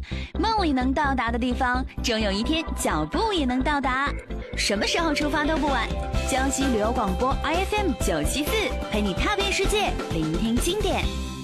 梦里能到达的地方，终有一天脚步也能到达。什么时候出发都不晚。江西旅游广播 IFM 974，陪你踏遍世界，聆听经典。